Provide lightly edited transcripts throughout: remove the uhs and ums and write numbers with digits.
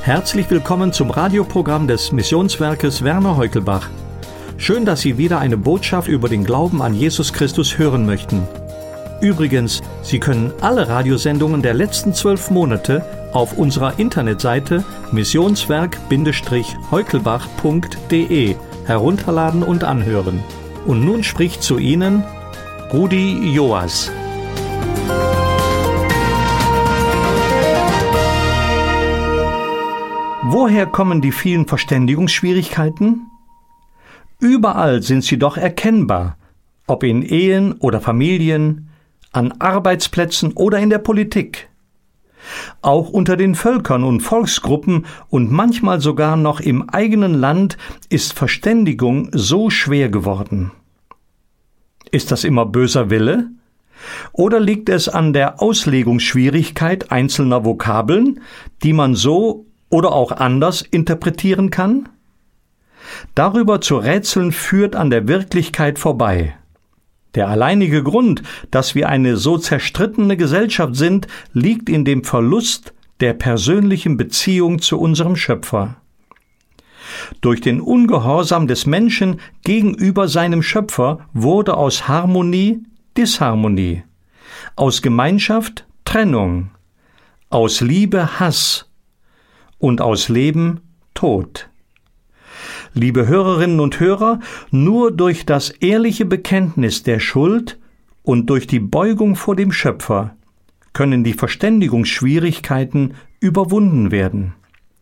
Herzlich willkommen zum Radioprogramm des Missionswerkes Werner Heukelbach. Schön, dass Sie wieder eine Botschaft über den Glauben an Jesus Christus hören möchten. Übrigens, Sie können alle Radiosendungen der letzten 12 Monate auf unserer Internetseite missionswerk-heukelbach.de herunterladen und anhören. Und nun spricht zu Ihnen Rudi Joas. Woher kommen die vielen Verständigungsschwierigkeiten? Überall sind sie doch erkennbar, ob in Ehen oder Familien, an Arbeitsplätzen oder in der Politik. Auch unter den Völkern und Volksgruppen und manchmal sogar noch im eigenen Land ist Verständigung so schwer geworden. Ist das immer böser Wille? Oder liegt es an der Auslegungsschwierigkeit einzelner Vokabeln, die man so oder auch anders interpretieren kann? Darüber zu rätseln führt an der Wirklichkeit vorbei. Der alleinige Grund, dass wir eine so zerstrittene Gesellschaft sind, liegt in dem Verlust der persönlichen Beziehung zu unserem Schöpfer. Durch den Ungehorsam des Menschen gegenüber seinem Schöpfer wurde aus Harmonie Disharmonie, aus Gemeinschaft Trennung, aus Liebe Hass und aus Leben Tod. Liebe Hörerinnen und Hörer, nur durch das ehrliche Bekenntnis der Schuld und durch die Beugung vor dem Schöpfer können die Verständigungsschwierigkeiten überwunden werden.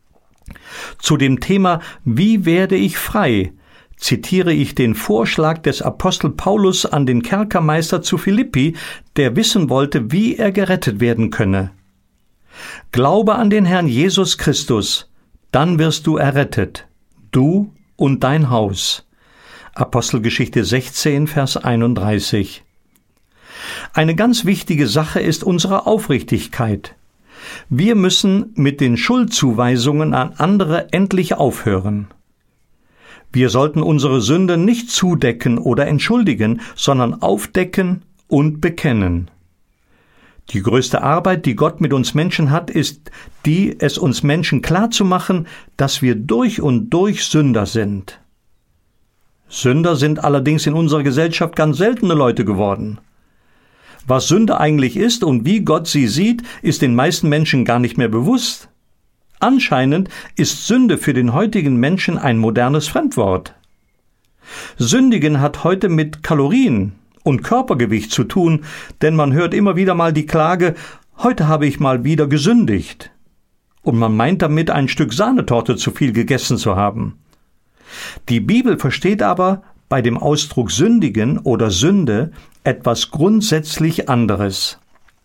Zu dem Thema »Wie werde ich frei?« zitiere ich den Vorschlag des Apostel Paulus an den Kerkermeister zu Philippi, der wissen wollte, wie er gerettet werden könne. »Glaube an den Herrn Jesus Christus, dann wirst du errettet, du und dein Haus.« Apostelgeschichte 16, Vers 31. Eine ganz wichtige Sache ist unsere Aufrichtigkeit. Wir müssen mit den Schuldzuweisungen an andere endlich aufhören. Wir sollten unsere Sünde nicht zudecken oder entschuldigen, sondern aufdecken und bekennen. Die größte Arbeit, die Gott mit uns Menschen hat, ist die, es uns Menschen klarzumachen, dass wir durch und durch Sünder sind. Sünder sind allerdings in unserer Gesellschaft ganz seltene Leute geworden. Was Sünde eigentlich ist und wie Gott sie sieht, ist den meisten Menschen gar nicht mehr bewusst. Anscheinend ist Sünde für den heutigen Menschen ein modernes Fremdwort. Sündigen hat heute mit Kalorien und Körpergewicht zu tun, denn man hört immer wieder mal die Klage, heute habe ich mal wieder gesündigt. Und man meint damit, ein Stück Sahnetorte zu viel gegessen zu haben. Die Bibel versteht aber bei dem Ausdruck sündigen oder Sünde etwas grundsätzlich anderes.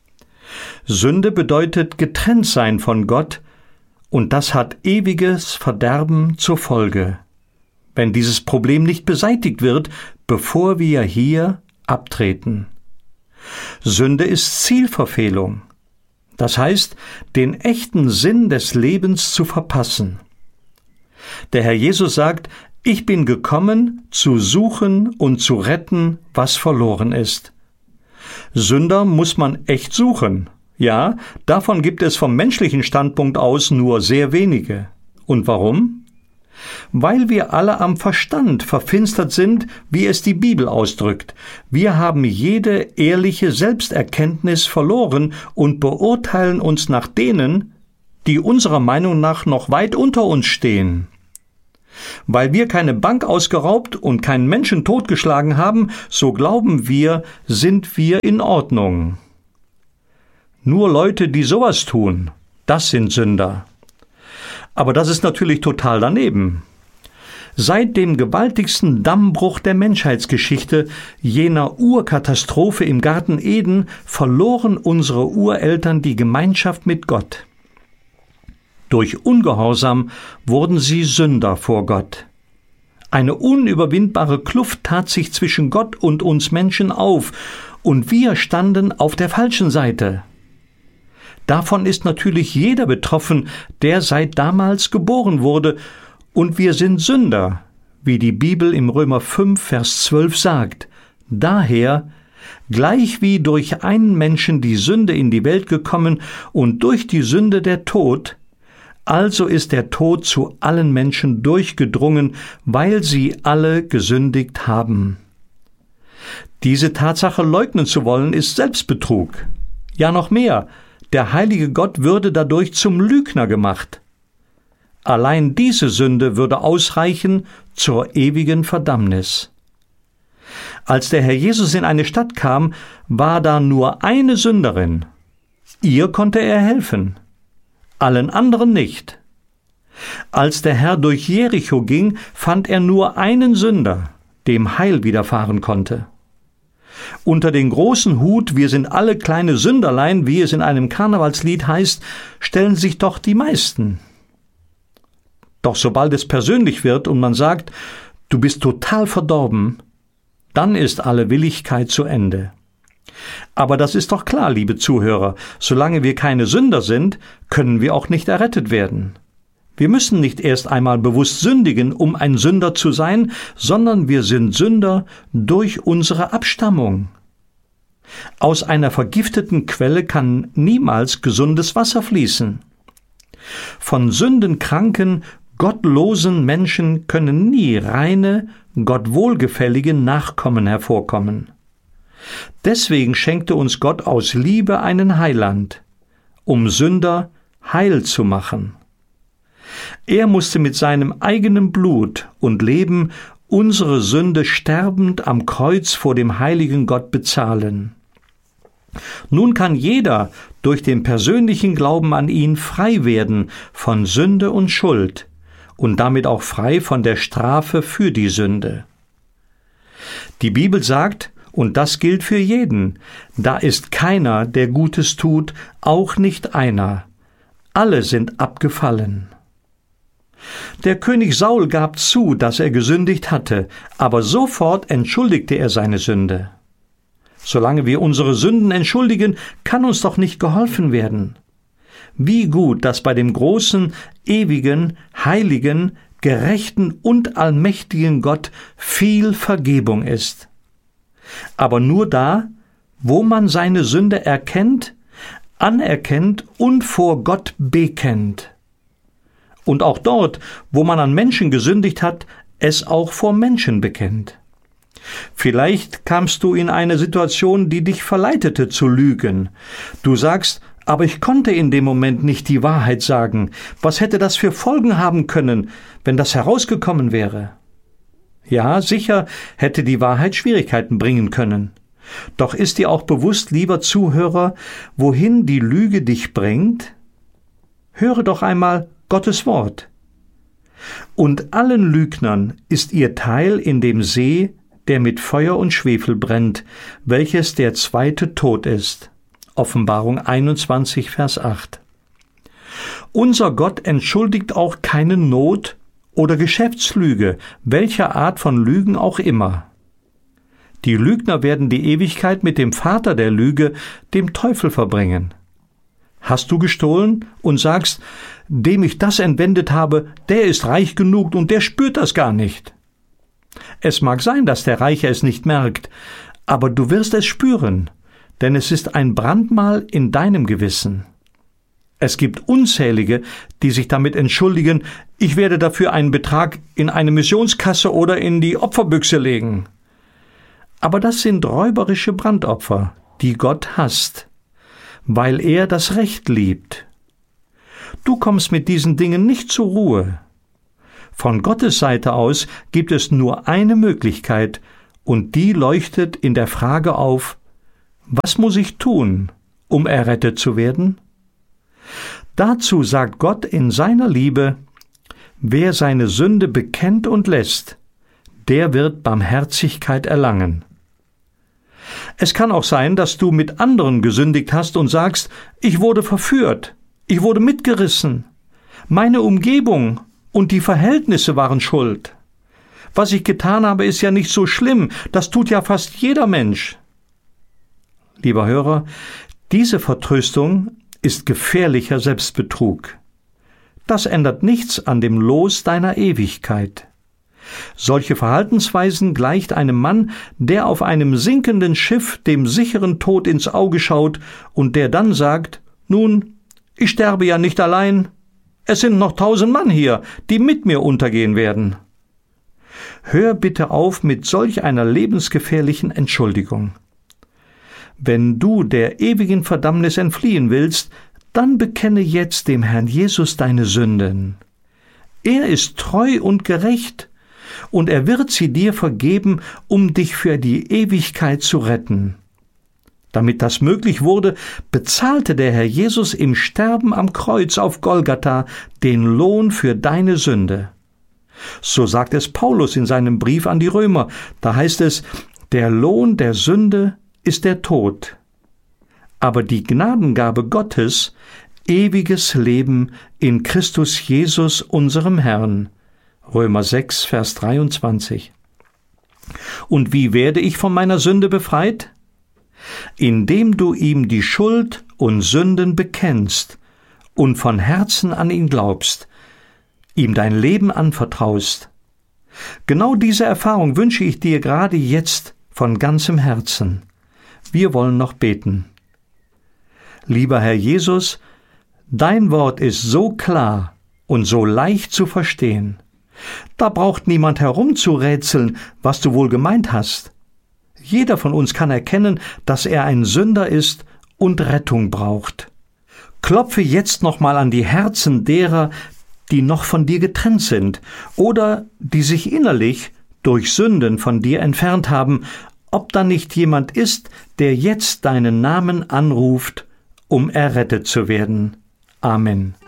Sünde bedeutet getrennt sein von Gott, und das hat ewiges Verderben zur Folge, wenn dieses Problem nicht beseitigt wird, bevor wir hier abtreten. Sünde ist Zielverfehlung, das heißt, den echten Sinn des Lebens zu verpassen. Der Herr Jesus sagt, ich bin gekommen, zu suchen und zu retten, was verloren ist. Sünder muss man echt suchen. Ja, davon gibt es vom menschlichen Standpunkt aus nur sehr wenige. Und warum? Weil wir alle am Verstand verfinstert sind, wie es die Bibel ausdrückt. Wir haben jede ehrliche Selbsterkenntnis verloren und beurteilen uns nach denen, die unserer Meinung nach noch weit unter uns stehen. Weil wir keine Bank ausgeraubt und keinen Menschen totgeschlagen haben, so glauben wir, sind wir in Ordnung. Nur Leute, die sowas tun, das sind Sünder. Aber das ist natürlich total daneben. Seit dem gewaltigsten Dammbruch der Menschheitsgeschichte, jener Urkatastrophe im Garten Eden, verloren unsere Ureltern die Gemeinschaft mit Gott. Durch Ungehorsam wurden sie Sünder vor Gott. Eine unüberwindbare Kluft tat sich zwischen Gott und uns Menschen auf, und wir standen auf der falschen Seite. Davon ist natürlich jeder betroffen, der seit damals geboren wurde, und wir sind Sünder, wie die Bibel im Römer 5, Vers 12 sagt. Daher, gleich wie durch einen Menschen die Sünde in die Welt gekommen und durch die Sünde der Tod, Also ist der Tod zu allen Menschen durchgedrungen, weil sie alle gesündigt haben. Diese Tatsache leugnen zu wollen, ist Selbstbetrug. Ja, noch mehr, der heilige Gott würde dadurch zum Lügner gemacht. Allein diese Sünde würde ausreichen zur ewigen Verdammnis. Als der Herr Jesus in eine Stadt kam, war da nur eine Sünderin. Ihr konnte er helfen, allen anderen nicht. Als der Herr durch Jericho ging, fand er nur einen Sünder, dem Heil widerfahren konnte. Unter den großen Hut, wir sind alle kleine Sünderlein, wie es in einem Karnevalslied heißt, stellen sich doch die meisten. Doch sobald es persönlich wird und man sagt, du bist total verdorben, dann ist alle Willigkeit zu Ende. Aber das ist doch klar, liebe Zuhörer, solange wir keine Sünder sind, können wir auch nicht errettet werden. Wir müssen nicht erst einmal bewusst sündigen, um ein Sünder zu sein, sondern wir sind Sünder durch unsere Abstammung. Aus einer vergifteten Quelle kann niemals gesundes Wasser fließen. Von sündenkranken, gottlosen Menschen können nie reine, Gott wohlgefällige Nachkommen hervorkommen. Deswegen schenkte uns Gott aus Liebe einen Heiland, um Sünder heil zu machen. Er musste mit seinem eigenen Blut und Leben unsere Sünde sterbend am Kreuz vor dem heiligen Gott bezahlen. Nun kann jeder durch den persönlichen Glauben an ihn frei werden von Sünde und Schuld und damit auch frei von der Strafe für die Sünde. Die Bibel sagt, und das gilt für jeden, da ist keiner, der Gutes tut, auch nicht einer. Alle sind abgefallen. Der König Saul gab zu, dass er gesündigt hatte, aber sofort entschuldigte er seine Sünde. Solange wir unsere Sünden entschuldigen, kann uns doch nicht geholfen werden. Wie gut, dass bei dem großen, ewigen, heiligen, gerechten und allmächtigen Gott viel Vergebung ist. Aber nur da, wo man seine Sünde erkennt, anerkennt und vor Gott bekennt. Und auch dort, wo man an Menschen gesündigt hat, es auch vor Menschen bekennt. Vielleicht kamst du in eine Situation, die dich verleitete zu lügen. Du sagst, aber ich konnte in dem Moment nicht die Wahrheit sagen. Was hätte das für Folgen haben können, wenn das herausgekommen wäre? Ja, sicher hätte die Wahrheit Schwierigkeiten bringen können. Doch ist dir auch bewusst, lieber Zuhörer, wohin die Lüge dich bringt? Höre doch einmal Gottes Wort. Und allen Lügnern ist ihr Teil in dem See, der mit Feuer und Schwefel brennt, welches der zweite Tod ist. Offenbarung 21, Vers 8. Unser Gott entschuldigt auch keine Not oder Geschäftslüge, welcher Art von Lügen auch immer. Die Lügner werden die Ewigkeit mit dem Vater der Lüge, dem Teufel, verbringen. Hast du gestohlen und sagst, dem ich das entwendet habe, der ist reich genug und der spürt das gar nicht. Es mag sein, dass der Reiche es nicht merkt, aber du wirst es spüren, denn es ist ein Brandmal in deinem Gewissen. Es gibt unzählige, die sich damit entschuldigen, ich werde dafür einen Betrag in eine Missionskasse oder in die Opferbüchse legen. Aber das sind räuberische Brandopfer, die Gott hasst, weil er das Recht liebt. Du kommst mit diesen Dingen nicht zur Ruhe. Von Gottes Seite aus gibt es nur eine Möglichkeit, und die leuchtet in der Frage auf, was muss ich tun, um errettet zu werden? Dazu sagt Gott in seiner Liebe, wer seine Sünde bekennt und lässt, der wird Barmherzigkeit erlangen. Es kann auch sein, dass du mit anderen gesündigt hast und sagst, ich wurde verführt, ich wurde mitgerissen, meine Umgebung und die Verhältnisse waren schuld. Was ich getan habe, ist ja nicht so schlimm, das tut ja fast jeder Mensch. Lieber Hörer, diese Vertröstung ist gefährlicher Selbstbetrug. Das ändert nichts an dem Los deiner Ewigkeit. Solche Verhaltensweisen gleicht einem Mann, der auf einem sinkenden Schiff dem sicheren Tod ins Auge schaut und der dann sagt, nun, ich sterbe ja nicht allein, Es sind noch 1000 Mann hier, die mit mir untergehen werden. Hör bitte auf mit solch einer lebensgefährlichen Entschuldigung. Wenn du der ewigen Verdammnis entfliehen willst, dann bekenne jetzt dem Herrn Jesus deine Sünden. Er ist treu und gerecht, und er wird sie dir vergeben, um dich für die Ewigkeit zu retten. Damit das möglich wurde, bezahlte der Herr Jesus im Sterben am Kreuz auf Golgatha den Lohn für deine Sünde. So sagt es Paulus in seinem Brief an die Römer. Da heißt es, der Lohn der Sünde ist der Tod. Aber die Gnadengabe Gottes, ewiges Leben in Christus Jesus, unserem Herrn. Römer 6, Vers 23. Und wie werde ich von meiner Sünde befreit? Indem du ihm die Schuld und Sünden bekennst und von Herzen an ihn glaubst, ihm dein Leben anvertraust. Genau diese Erfahrung wünsche ich dir gerade jetzt von ganzem Herzen. Wir wollen noch beten. Lieber Herr Jesus, dein Wort ist so klar und so leicht zu verstehen. Da braucht niemand herumzurätseln, was du wohl gemeint hast. Jeder von uns kann erkennen, dass er ein Sünder ist und Rettung braucht. Klopfe jetzt nochmal an die Herzen derer, die noch von dir getrennt sind oder die sich innerlich durch Sünden von dir entfernt haben, ob da nicht jemand ist, der jetzt deinen Namen anruft, um errettet zu werden. Amen.